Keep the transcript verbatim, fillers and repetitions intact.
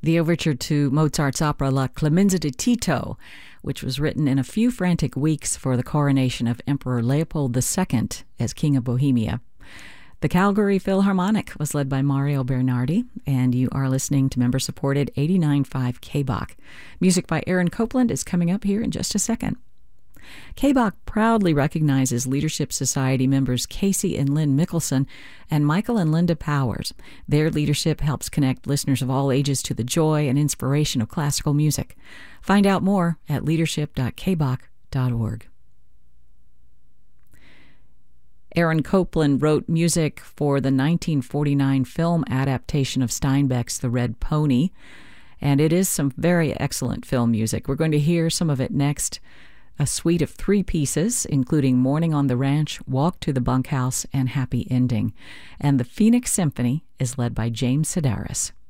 the overture to Mozart's opera La Clemenza di Tito, which was written in a few frantic weeks for the coronation of Emperor Leopold the Second as King of Bohemia. The Calgary Philharmonic was led by Mario Bernardi, and you are listening to member-supported eighty-nine point five K B O C. Music by Aaron Copland is coming up here in just a second. K B O C proudly recognizes Leadership Society members Casey and Lynn Mickelson and Michael and Linda Powers. Their leadership helps connect listeners of all ages to the joy and inspiration of classical music. Find out more at leadership dot k b o c dot org. Aaron Copland wrote music for the nineteen forty-nine film adaptation of Steinbeck's The Red Pony, and it is some very excellent film music. We're going to hear some of it next. A suite of three pieces, including Morning on the Ranch, Walk to the Bunkhouse, and Happy Ending. And the Phoenix Symphony is led by James Sedaris.